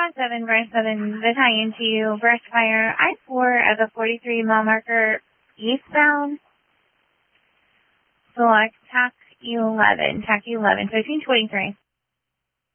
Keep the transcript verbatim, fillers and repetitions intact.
Squad seven, Bryce seven, battalion to you, burst fire, I four at the forty-three mile marker eastbound. Select T A C eleven, T A C eleven, fifteen twenty-three.